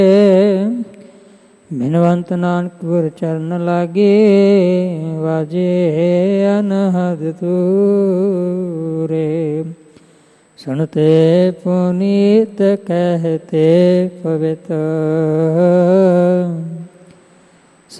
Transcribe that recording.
ਬਿਨਵੰਤ ਨਾਨਕ ਗੁਰ ਚਰਨ ਲਾਗੇ, ਵਾਜੇ ਅਨਹਦ ਤੂਰੇ। ਸੁਣਤੇ ਪੁਨੀਤ ਕਹਿਤੇ ਪਵਿੱਤ,